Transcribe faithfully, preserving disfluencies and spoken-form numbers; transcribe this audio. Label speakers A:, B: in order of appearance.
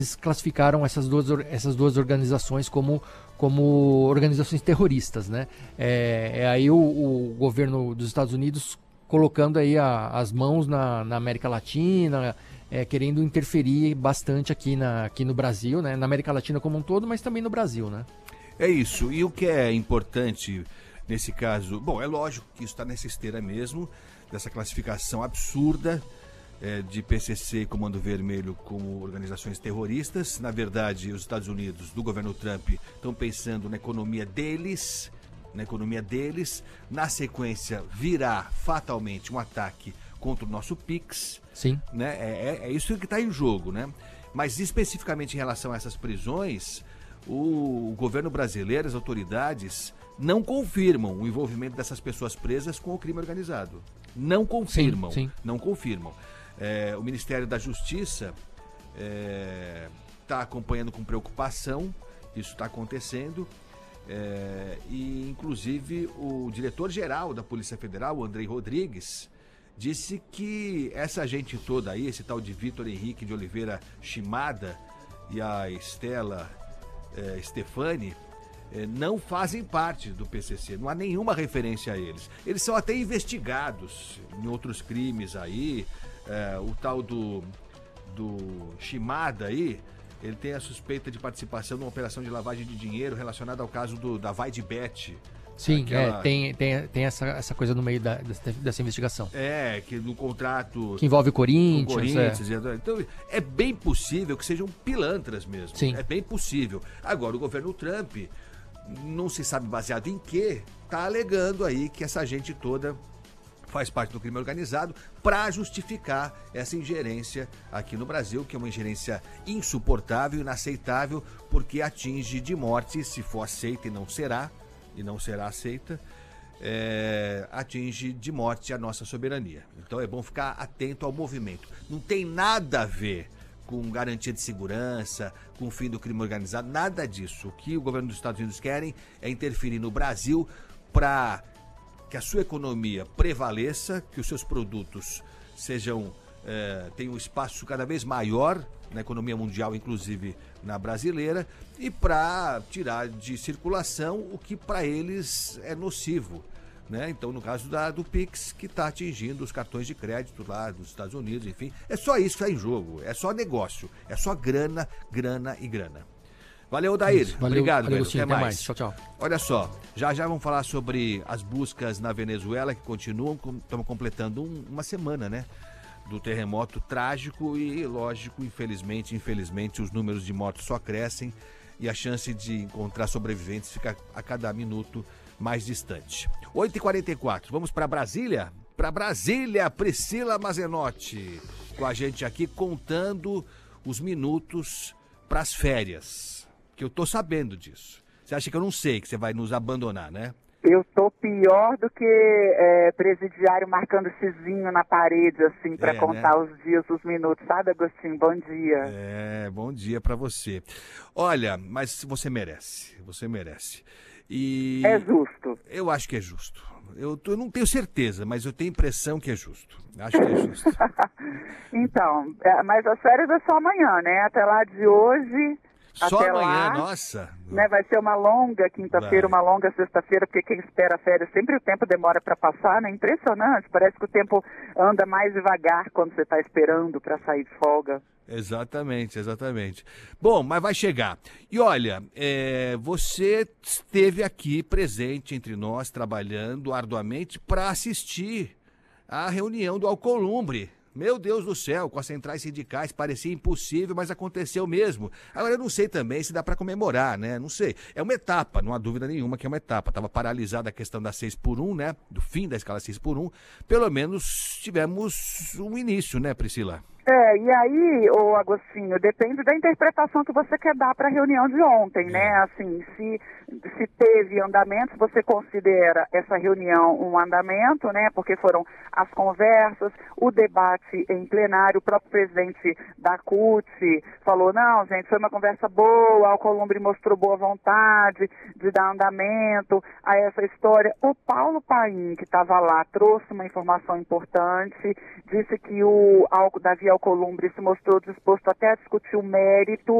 A: eles classificaram essas duas, essas duas organizações como, como organizações terroristas, né? É, é aí o, o governo dos Estados Unidos colocando aí a, as mãos na, na América Latina, é, querendo interferir bastante aqui, na, aqui no Brasil, né? Na América Latina como um todo, mas também no Brasil, né?
B: É isso. E o que é importante nesse caso? Bom, é lógico que isso está nessa esteira mesmo, dessa classificação absurda é, de P C C e Comando Vermelho como organizações terroristas. Na verdade, os Estados Unidos, do governo Trump, estão pensando na economia deles, na economia deles. Na sequência, virá fatalmente um ataque contra o nosso Pix.
A: Sim.
B: Né? É, é, é isso que está em jogo, né? Mas especificamente em relação a essas prisões, o governo brasileiro, as autoridades, não confirmam o envolvimento dessas pessoas presas com o crime organizado. Não confirmam.
A: Sim, sim.
B: Não confirmam. É, o Ministério da Justiça está é, acompanhando com preocupação, isso está acontecendo, é, e inclusive o diretor-geral da Polícia Federal, o Andrei Rodrigues, disse que essa gente toda aí, esse tal de Vitor Henrique de Oliveira Shimada e a Estela é, Stefani, é, não fazem parte do P C C, não há nenhuma referência a eles. Eles são até investigados em outros crimes aí. É, o tal do, do Shimada aí, ele tem a suspeita de participação numa operação de lavagem de dinheiro relacionada ao caso do, da Vai de Bet.
A: Sim,
B: Aquela...
A: é, tem, tem, tem essa, essa coisa no meio da, dessa, dessa investigação.
B: É, que no contrato...
A: Que envolve o Corinthians.
B: O Corinthians
A: é.
B: Então, é bem possível que sejam pilantras mesmo.
A: Sim.
B: É bem possível. Agora, o governo Trump, não se sabe baseado em quê, tá alegando aí que essa gente toda faz parte do crime organizado para justificar essa ingerência aqui no Brasil, que é uma ingerência insuportável, inaceitável, porque atinge de morte, se for aceita e não será, e não será aceita, é, atinge de morte a nossa soberania. Então é bom ficar atento ao movimento. Não tem nada a ver com garantia de segurança, com o fim do crime organizado, nada disso. O que o governo dos Estados Unidos querem é interferir no Brasil para que a sua economia prevaleça, que os seus produtos sejam é, tenham um espaço cada vez maior na economia mundial, inclusive na brasileira, e para tirar de circulação o que para eles é nocivo. Né? Então, no caso da, do Pix, que está atingindo os cartões de crédito lá dos Estados Unidos, enfim, é só isso que está em jogo, é só negócio, é só grana, grana e grana. Valeu, Odair.
A: Isso, valeu,
B: obrigado,
A: valeu,
B: velho.
A: sim,
B: Até,
A: até
B: mais.
A: mais. Tchau, tchau.
B: Olha só, já já vamos falar sobre as buscas na Venezuela, que continuam, estamos completando um, uma semana, né? Do terremoto trágico e, lógico, infelizmente, infelizmente, os números de mortos só crescem e a chance de encontrar sobreviventes fica a cada minuto mais distante. oito e quarenta e quatro, vamos para Brasília? Para Brasília, Priscila Mazenotti, com a gente aqui contando os minutos para as férias. Que eu tô sabendo disso. Você acha que eu não sei que você vai nos abandonar, né?
C: Eu tô pior do que é, presidiário marcando xizinho na parede, assim, para
B: é,
C: contar
B: né?
C: os dias, os minutos. Sabe, Agostinho? Bom dia.
B: É, bom dia para você. Olha, mas você merece, você merece. E
C: é justo.
B: Eu acho que é justo. Eu, tô, eu não tenho certeza, mas eu tenho impressão que é justo. Acho que é justo.
C: Então, é, mas as férias é só amanhã, né? Até lá de hoje...
B: Só
C: Até
B: amanhã,
C: lá,
B: nossa.
C: Né, vai ser uma longa quinta-feira, uma longa sexta-feira, porque quem espera férias, sempre o tempo demora para passar, né? Impressionante, parece que o tempo anda mais devagar quando você está esperando para sair de folga.
B: Exatamente, exatamente. Bom, mas vai chegar. E olha, é, você esteve aqui presente entre nós, trabalhando arduamente para assistir à reunião do Alcolumbre. Meu Deus do céu, com as centrais sindicais parecia impossível, mas aconteceu mesmo. Agora eu não sei também se dá para comemorar, né? Não sei. É uma etapa, não há dúvida nenhuma que é uma etapa. Estava paralisada a questão da seis por um, né? Do fim da escala seis por um. Pelo menos tivemos um início, né, Priscila?
C: É, e aí, ô Agostinho, depende da interpretação que você quer dar para a reunião de ontem,
B: é.
C: né? Assim, se, se teve andamento, se você considera essa reunião um andamento, né? Porque foram as conversas, o debate em plenário, o próprio presidente da C U T falou, não, gente, foi uma conversa boa, o Alcolumbre mostrou boa vontade de dar andamento a essa história. O Paulo Paim, que estava lá, trouxe uma informação importante, disse que o Davi Alcolumbre se mostrou disposto até a discutir o mérito